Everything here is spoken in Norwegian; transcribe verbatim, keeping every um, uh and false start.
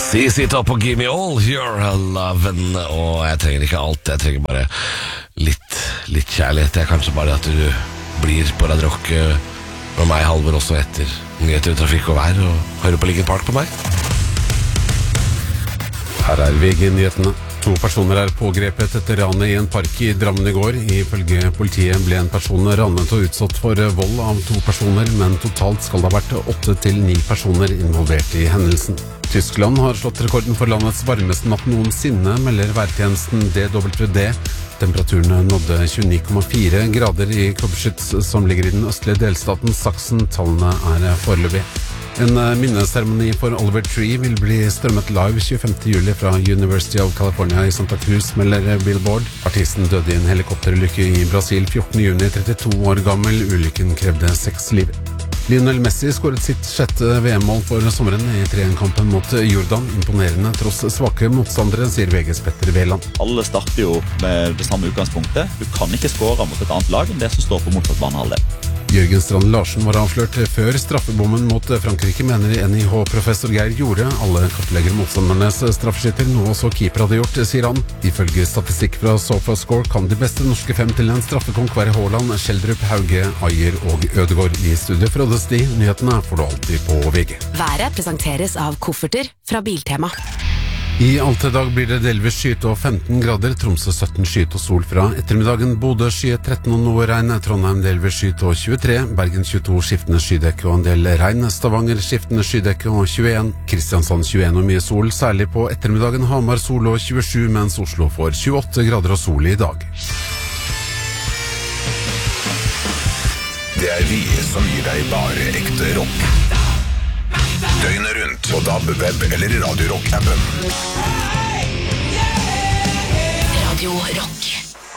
C C Top og Give Me All Your Love. Og jeg trenger ikke alt, jeg trenger bare litt, litt kjærlighet. Det er kanskje bare at du blir på Radio Rock med meg, Halvor, også etter nyheter, trafikk og vær, og hører på Linkin Park på meg. Her er V G-nyhetene. To personer er pågrepet etter ranet i en park i Drammen i går. Ifølge politiet ble en person ranet og utsatt for vold av to personer, men totalt skal det ha vært åtte til ni personer involvert i hendelsen. Tyskland har slått rekorden for landets varmeste natt noensinne, melder værtjenesten D W D. Temperaturen nådde tjueni komma fire grader i Kobschütz, som ligger i den østlige delstaten Sachsen. Tallene er foreløpig. En minneseremoni for Oliver Tree vil bli strømmet live tjuefemte juli fra University of California i Santa Cruz, melder Billboard. Artisten døde i en helikopterulykke i Brasil fjortende juni, trettito år gammel. Ulykken krevde seks liv. Lionel Messi skåret sitt sjette V M-mål for sommeren i tre-en-kampen mot Jordan. Imponerende tross svake motstandere, sier V G's Petter Veland. Alle starter jo med det samme utgangspunktet. Du kan ikke skåre mot et annet lag enn det som står på motsatt banehalvdel. Jørgen Strand Larsen var avslørt før straffebommen mot Frankrike, mener N I H-professor Geir Jorde. Alle kartlegger motstandernes straffeskytter, noe også keeper hadde gjort, sier han. Ifølge statistikk fra SofaScore kan de beste norske fem til en straffekonk være Haaland, Schjelderup, Hauge, Ajer og Ødegaard. I studiet fra Døsti. Nyhetene får du alltid på V G. Været presenteres av kofferter fra Biltema. I alt i dag blir det delvis skyet og femten grader, Tromsø sytten skyet og sol fra ettermiddagen, Bodø skyet tretten og noe regn, Trondheim delvis skyet og tjuetre, Bergen tjueto skiftende skydekke og en del regn, Stavanger skiftende skydekke og tjueen, Kristiansand tjueen og mye sol, særlig på ettermiddagen, Hamar sol og tjuesju, mens Oslo får tjueåtte grader og sol i dag. Det er vi som gir deg bare ekte rock. Døgnet rundt på D A B, web eller i Radio Rock-appen.